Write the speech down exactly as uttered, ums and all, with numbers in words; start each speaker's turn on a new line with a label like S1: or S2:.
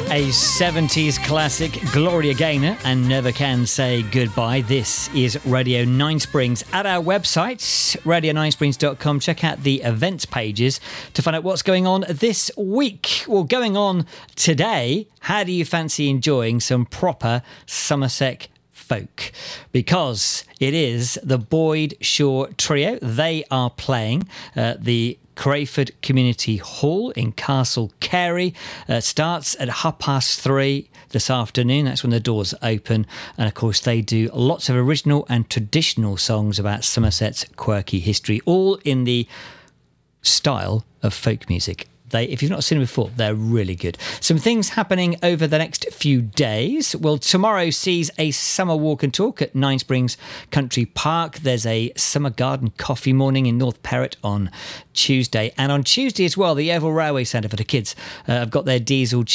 S1: A seventies classic, Gloria Gaynor, and Never Can Say Goodbye. This is Radio Nine Springs. At our website, radio nine springs dot com, check out the events pages to find out what's going on this week. Well, going on today, how do you fancy enjoying some proper Somerset folk? Because it is the Boyd Shaw Trio. They are playing uh, the Crayford Community Hall in Castle Carey. Uh, starts at half past three this afternoon. That's when the doors open. And of course, they do lots of original and traditional songs about Somerset's quirky history, all in the style of folk music. They, if you've not seen them before, they're really good. Some things happening over the next few days. Well, tomorrow sees a summer walk and talk at Nine Springs Country Park. There's a summer garden coffee morning in North Perrott on Tuesday. And on Tuesday as well, the Yeovil Railway Centre for the kids uh, have got their diesel